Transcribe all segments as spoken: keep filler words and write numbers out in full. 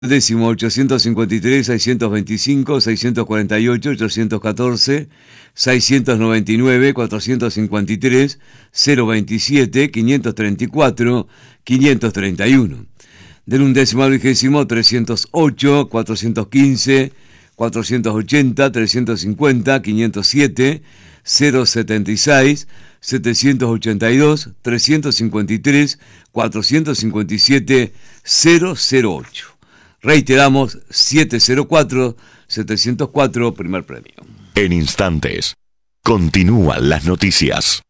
Décimo ochocientos cincuenta y tres, seiscientos veinticinco, seiscientos cuarenta y ocho, ochocientos catorce, seiscientos noventa y nueve, cuatrocientos cincuenta y tres, cero veintisiete, quinientos treinta y cuatro, quinientos treinta y uno. Del undécimo al vigésimo, trescientos ocho, cuatrocientos quince, cuatrocientos ochenta, trescientos cincuenta, quinientos siete, cero setenta y seis, setecientos ochenta y dos, trescientos cincuenta y tres, cuatrocientos cincuenta y siete, cero cero ocho. Reiteramos, setecientos cuatro, setecientos cuatro, primer premio. En instantes, continúan las noticias.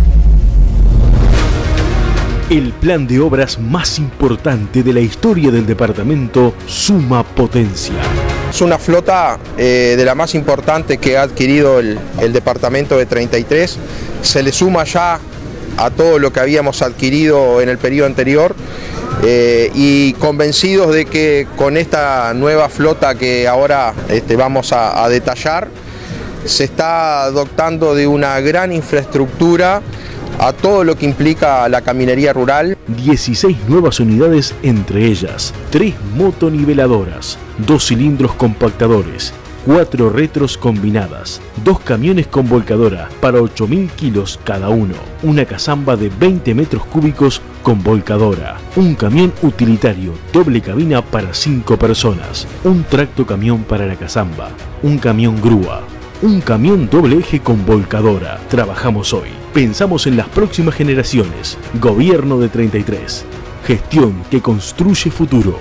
El plan de obras más importante de la historia del departamento suma potencia. Es una flota eh, de la más importante que ha adquirido el, el departamento de treinta y tres. Se le suma ya a todo lo que habíamos adquirido en el periodo anterior. Eh, y convencidos de que con esta nueva flota que ahora este, vamos a, a detallar, se está dotando de una gran infraestructura a todo lo que implica la caminería rural. dieciséis nuevas unidades, entre ellas tres motoniveladoras, dos cilindros compactadores, cuatro retros combinadas, dos camiones con volcadora para ocho mil kilos cada uno, una cazamba de veinte metros cúbicos con volcadora, un camión utilitario doble cabina para cinco personas, un tracto camión para la cazamba, un camión grúa, un camión doble eje con volcadora. Trabajamos hoy, pensamos en las próximas generaciones. Gobierno de treinta y tres. Gestión que construye futuro.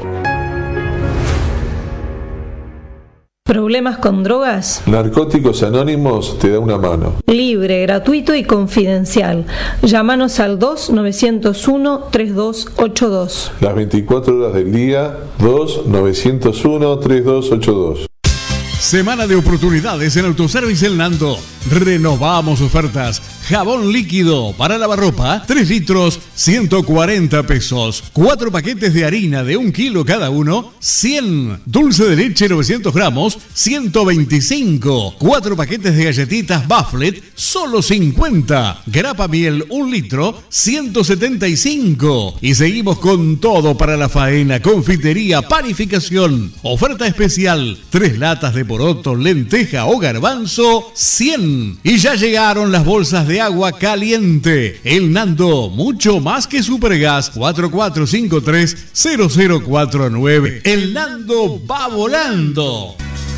¿Problemas con drogas? Narcóticos Anónimos te da una mano. Libre, gratuito y confidencial. Llámanos al dos nueve cero uno, tres dos ocho dos. Las veinticuatro horas del día, dos nueve cero uno, tres dos ocho dos. Semana de oportunidades en Autoservice El Nando. Renovamos ofertas. Jabón líquido para lavarropa, tres litros, ciento cuarenta pesos. Cuatro paquetes de harina de un kilo cada uno, cien. Dulce de leche, novecientos gramos, ciento veinticinco. Cuatro paquetes de galletitas Bufflet, solo cincuenta. Grapa miel, un litro, ciento setenta y cinco. Y seguimos con todo para la faena, confitería, panificación. Oferta especial, tres latas de poroto, lenteja o garbanzo, cien. Y ya llegaron las bolsas de agua caliente. El Nando, mucho más que Supergas. Cuatro cuatro cinco tres, cero cero cuatro nueve. El Nando va volando.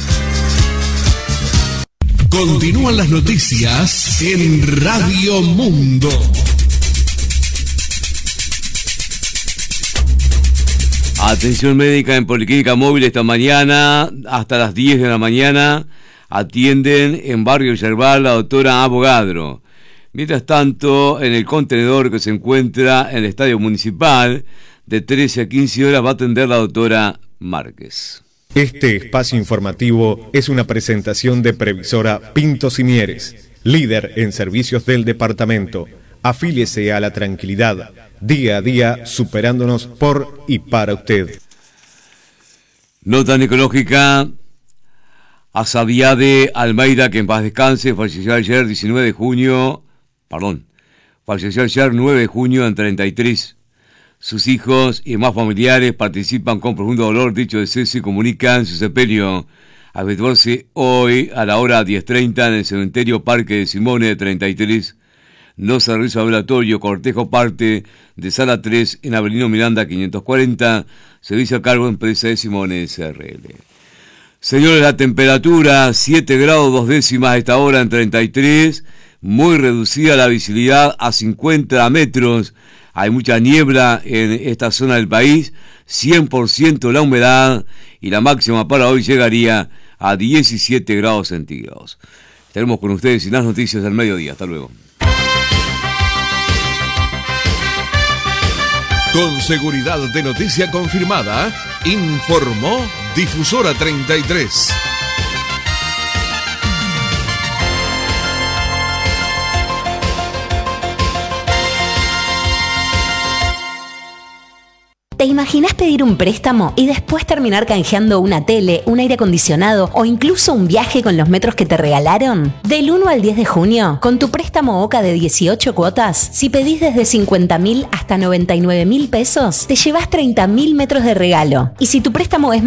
Continúan las noticias en Radio Mundo. Atención médica en Policlínica Móvil esta mañana, hasta las diez de la mañana, atienden en Barrio Yerbal la doctora Abogadro. Mientras tanto, en el contenedor que se encuentra en el Estadio Municipal, de trece a quince horas va a atender la doctora Márquez. Este espacio informativo es una presentación de Previsora Pintos y Mieres, líder en servicios del departamento. Afíliese a la tranquilidad, día a día superándonos por y para usted. Nota ecológica. Asabiade Almeida, que en paz descanse, falleció ayer diecinueve de junio, perdón, falleció ayer nueve de junio en treinta y tres. Sus hijos y más familiares participan con profundo dolor dicho deceso y comunican su sepelio a efectuarse hoy a la hora diez treinta en el cementerio Parque de Simone de treinta y tres. No se realiza velatorio, cortejo parte de Sala tres en Avelino Miranda quinientos cuarenta, servicio a cargo de empresa de Simone S R L. Señores, la temperatura, siete grados dos décimas a esta hora en treinta y tres, muy reducida la visibilidad a cincuenta metros, hay mucha niebla en esta zona del país, cien por ciento la humedad y la máxima para hoy llegaría a diecisiete grados centígrados. Estaremos con ustedes y las noticias del mediodía. Hasta luego. Con seguridad de noticia confirmada, informó Difusora treinta y tres. ¿Te imaginas pedir un préstamo y después terminar canjeando una tele, un aire acondicionado o incluso un viaje con los metros que te regalaron? Del uno al diez de junio, con tu préstamo OCA de dieciocho cuotas, si pedís desde cincuenta mil hasta noventa y nueve mil pesos, te llevas treinta mil metros de regalo. Y si tu préstamo es